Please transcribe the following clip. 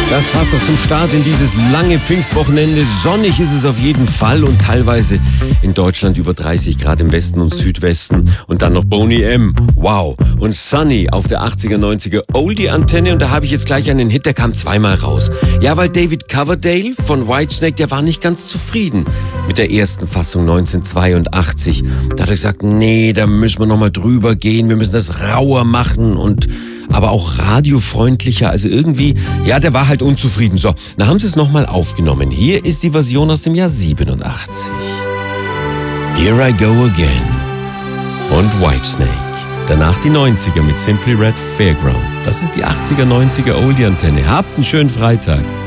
Das passt doch zum Start in dieses lange Pfingstwochenende. Sonnig ist es auf jeden Fall und teilweise in Deutschland über 30 Grad im Westen und Südwesten. Und dann noch Boney M. Wow. Und Sunny auf der 80er, 90er Oldie-Antenne. Und da habe ich jetzt gleich einen Hit, der kam zweimal raus. Ja, weil David Coverdale von Whitesnake, der war nicht ganz zufrieden mit der ersten Fassung 1982. Da hat er gesagt, nee, da müssen wir nochmal drüber gehen. Wir müssen das rauer machen und aber auch radiofreundlicher, also irgendwie, ja, der war halt unzufrieden. So, dann haben sie es nochmal aufgenommen. Hier ist die Version aus dem Jahr 87. Here I Go Again und Whitesnake. Danach die 90er mit Simply Red Fairground. Das ist die 80er, 90er Oldie-Antenne. Habt einen schönen Freitag.